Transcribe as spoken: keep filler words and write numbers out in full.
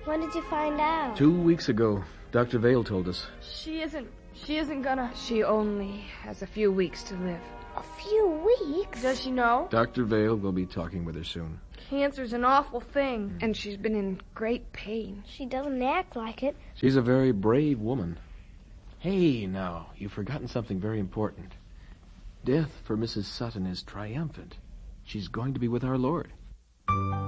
When did you find out? Two weeks ago. Doctor Vale told us. She isn't... She isn't gonna... She only has a few weeks to live. A few weeks? Does she know? Doctor Vale will be talking with her soon. Cancer's an awful thing. And she's been in great pain. She doesn't act like it. She's a very brave woman. Hey, now, you've forgotten something very important. Death for Missus Sutton is triumphant. She's going to be with our Lord.